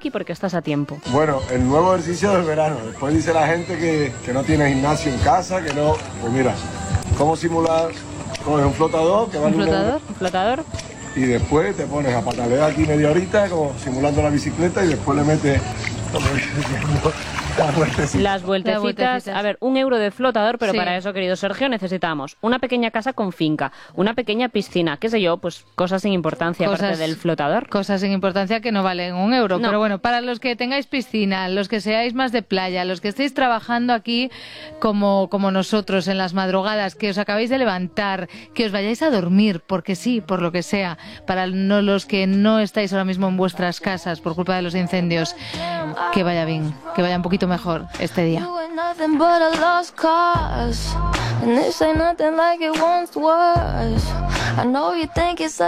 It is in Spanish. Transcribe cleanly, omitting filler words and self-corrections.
Miki porque estás a tiempo. Bueno, el nuevo ejercicio del verano. Después dice la gente que no tiene gimnasio en casa, que no... Pues mira, ¿cómo simular? Coges un flotador que vale ¿Un flotador? y después te pones a patalear aquí media horita, como simulando la bicicleta, y después le metes... Las vueltecitas. A ver, €1 de flotador, pero Sí. para eso, querido Sergio, necesitamos una pequeña casa con finca, una pequeña piscina, qué sé yo, pues cosas sin importancia aparte del flotador. Cosas sin importancia que no valen €1. No. Pero bueno, para los que tengáis piscina, los que seáis más de playa, los que estéis trabajando aquí como nosotros en las madrugadas, que os acabáis de levantar, que os vayáis a dormir, porque sí, por lo que sea, para los que no estáis ahora mismo en vuestras casas por culpa de los incendios, que vaya bien, que vaya un poquito mejor este día. Nothing but a lost cause, and this ain't nothing like it once was. I know you think it's